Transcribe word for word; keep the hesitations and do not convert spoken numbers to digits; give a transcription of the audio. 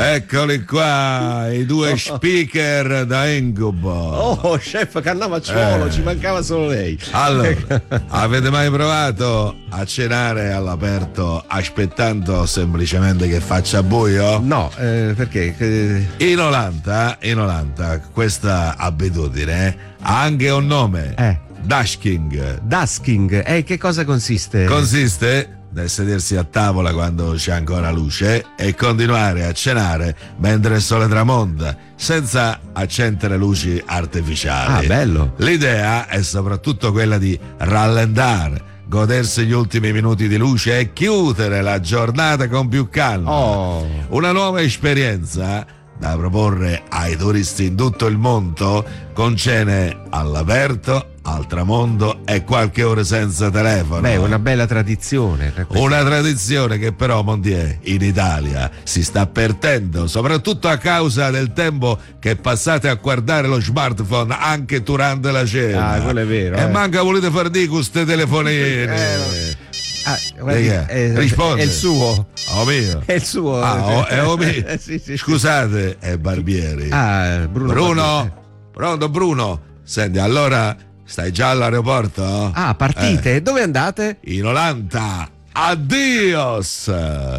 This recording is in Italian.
Eccoli qua, i due speaker da Incubo. Oh, chef Cannavacciuolo, Eh. ci mancava solo lei. Allora, avete mai provato a cenare all'aperto aspettando semplicemente che faccia buio? No, eh, perché? Eh, In Olanda, in Olanda, questa abitudine ha anche un nome. Eh. Dasking. Dasking, eh, che cosa consiste? Consiste nel sedersi a tavola quando c'è ancora luce e continuare a cenare mentre il sole tramonta, senza accendere luci artificiali. Ah, bello. L'idea è soprattutto quella di rallentare, godersi gli ultimi minuti di luce e chiudere la giornata con più calma. Oh. Una nuova esperienza da proporre ai turisti in tutto il mondo, con cene all'aperto, al tramonto e qualche ora senza telefono. Beh, una bella tradizione. Una tradizione che però, Montier, in Italia si sta perdendo, soprattutto a causa del tempo che passate a guardare lo smartphone anche durante la cena. Ah, quello è vero. E eh. manca volete far di queste telefonine. Eh, Ah, guardi, Di che? è, Risponde. è il suo. Oh mio. È il suo. Ah, oh, è oh mio. Eh, sì, sì, sì. Scusate, è Barbieri. Ah, Bruno. Bruno? Pronto Bruno? Senti, allora stai già all'aeroporto? Ah, partite? Dove andate? In Olanda. Addios!